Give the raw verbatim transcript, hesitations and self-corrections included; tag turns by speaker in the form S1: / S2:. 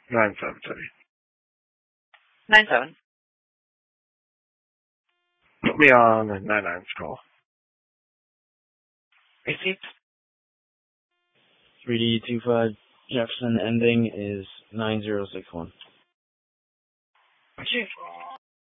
S1: nine seven three.
S2: Nine seven.
S1: Put me on the nine nine's call.
S2: Receipt.
S3: three D two five Jefferson ending is nine zero six one.
S2: Chief.